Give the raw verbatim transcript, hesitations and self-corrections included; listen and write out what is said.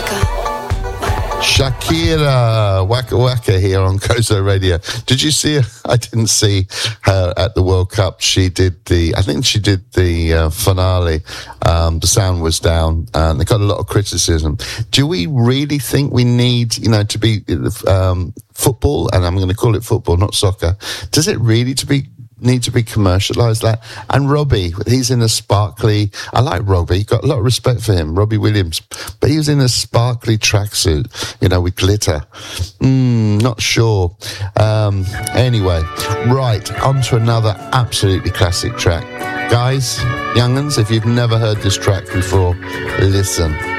Shakira, Waka Waka here on Kozo Radio. Did you see her? I didn't see her at the World Cup. She did the, I think she did the uh, finale. Um, the sound was down and they got a lot of criticism. Do we really think we need, you know, to be um, football, and I'm going to call it football, not soccer. Does it really to be need to be commercialised that? And Robbie, he's in a sparkly, I like Robbie, got a lot of respect for him, Robbie Williams, but he was in a sparkly tracksuit, you know, with glitter. Mm, not sure. Um, anyway, right, on to another absolutely classic track. Guys, young'uns, if you've never heard this track before, listen.